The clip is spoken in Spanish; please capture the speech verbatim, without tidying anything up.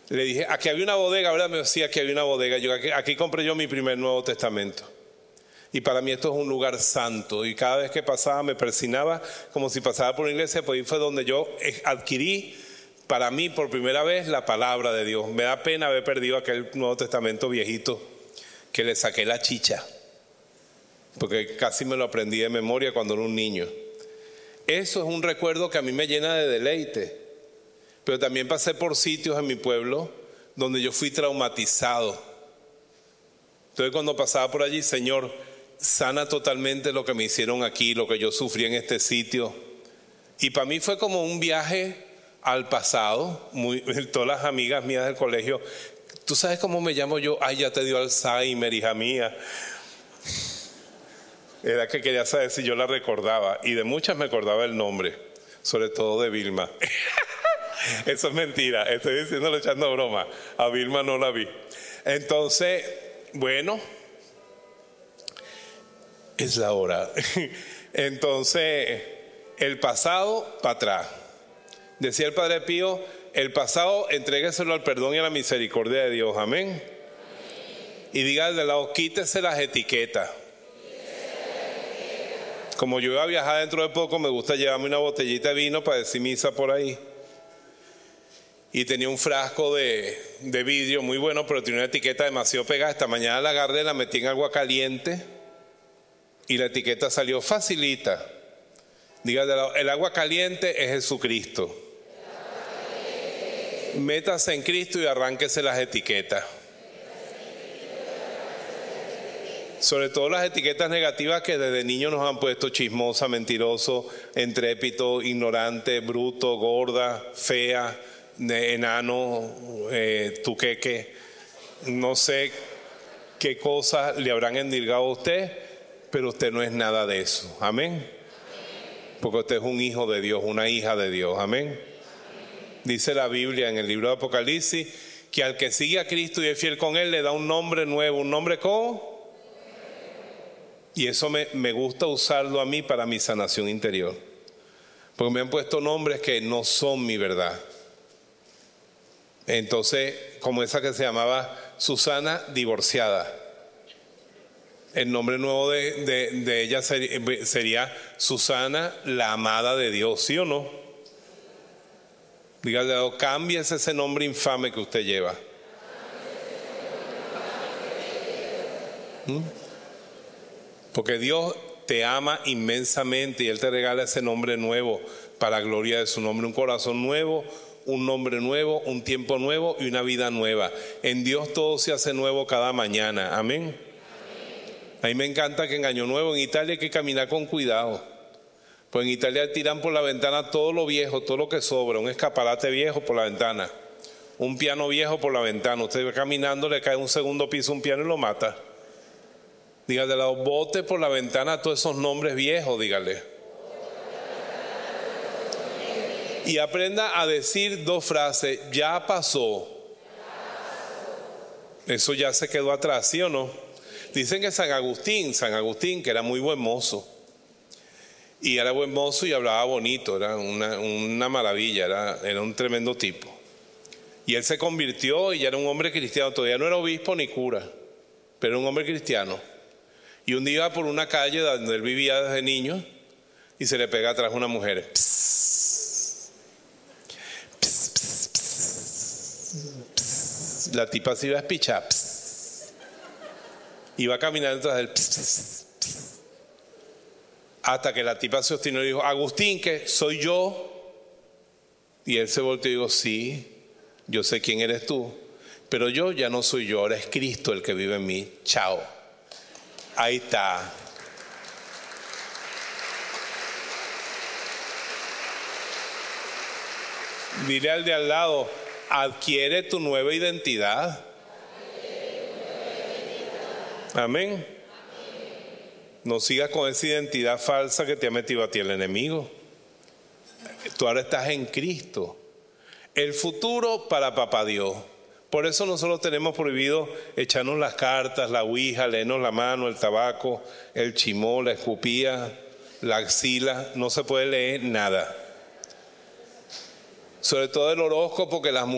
Le dije, aquí había una bodega, ¿verdad? Me decía, aquí había una bodega. Yo, aquí, aquí compré yo mi primer Nuevo Testamento. Y para mí esto es un lugar santo. Y cada vez que pasaba me persinaba como si pasaba por una iglesia. Pues ahí fue donde yo adquirí para mí por primera vez la palabra de Dios. Me da pena haber perdido aquel Nuevo Testamento viejito que le saqué la chicha, porque casi me lo aprendí de memoria cuando era un niño. Eso es un recuerdo que a mí me llena de deleite. Pero también pasé por sitios en mi pueblo donde yo fui traumatizado. Entonces cuando pasaba por allí, Señor, sana totalmente lo que me hicieron aquí, lo que yo sufrí en este sitio. Y para mí fue como un viaje al pasado. Muy, todas las amigas mías del colegio, ¿tú sabes cómo me llamo yo? Ay, ya te dio Alzheimer, hija mía. Era que quería saber si yo la recordaba. Y de muchas me acordaba el nombre, sobre todo de Vilma. Eso es mentira, estoy diciéndolo echando broma. A Vilma no la vi. Entonces, bueno, es la hora. Entonces, el pasado para atrás. Decía el Padre Pío, el pasado entrégueselo al perdón y a la misericordia de Dios. Amén. Amén. Y diga al de lado, quítese las etiquetas. Como yo iba a viajar dentro de poco, me gusta llevarme una botellita de vino para decir misa por ahí. Y tenía un frasco de, de vidrio muy bueno, pero tenía una etiqueta demasiado pegada. Esta mañana la agarré, la metí en agua caliente y la etiqueta salió facilita. Diga, el agua caliente es Jesucristo. Métase en Cristo y arránquese las etiquetas. Sobre todo las etiquetas negativas que desde niños nos han puesto: chismosa, mentiroso, intrépito, ignorante, bruto, gorda, fea, enano, eh, tuqueque. No sé qué cosas le habrán endilgado a usted, pero usted no es nada de eso. Amén. Porque usted es un hijo de Dios, una hija de Dios. Amén. Dice la Biblia en el libro de Apocalipsis que al que sigue a Cristo y es fiel con Él, le da un nombre nuevo. ¿Un nombre cómo? Y eso me, me gusta usarlo a mí para mi sanación interior. Porque me han puesto nombres que no son mi verdad. Entonces, como esa que se llamaba Susana divorciada. El nombre nuevo de, de, de ella sería, sería Susana, la amada de Dios, ¿sí o no? Dígale, cámbiese ese nombre infame que usted lleva. ¿Mm? Porque Dios te ama inmensamente y Él te regala ese nombre nuevo para gloria de su nombre. Un corazón nuevo, un nombre nuevo, un tiempo nuevo y una vida nueva. En Dios todo se hace nuevo cada mañana. Amén. A mí me encanta que en Año Nuevo en Italia hay que caminar con cuidado. Pues en Italia tiran por la ventana todo lo viejo, todo lo que sobra. Un escaparate viejo por la ventana, un piano viejo por la ventana. Usted va caminando, le cae un segundo piso un piano y lo mata. Dígale, bote por la ventana todos esos nombres viejos, dígale. Y aprenda a decir dos frases: ya pasó. Eso ya se quedó atrás, ¿sí o no? Dicen que San Agustín, San Agustín, que era muy buen mozo. Y era buen mozo y hablaba bonito, era una, una maravilla, era, era un tremendo tipo. Y él se convirtió y ya era un hombre cristiano, todavía no era obispo ni cura, pero era un hombre cristiano. Y un día iba por una calle donde él vivía desde niño y se le pega atrás una mujer. Psss, psss, psss, psss, psss. La tipa se iba a espichar. Psss. Iba caminando detrás del psss, psss, psss. Hasta que la tipa se obstinó y dijo: Agustín, ¿qué? ¿Soy yo? Y él se volteó y dijo: sí, yo sé quién eres tú, pero yo ya no soy yo, ahora es Cristo el que vive en mí. Chao. Ahí está. Dile al de al lado: adquiere tu nueva identidad. Amén. No sigas con esa identidad falsa que te ha metido a ti el enemigo. Tú ahora estás en Cristo. El futuro para papá Dios. Por eso nosotros tenemos prohibido echarnos las cartas, la ouija, leernos la mano, el tabaco, el chimó, la escupía, la axila. No se puede leer nada. Sobre todo el horóscopo, que las mujeres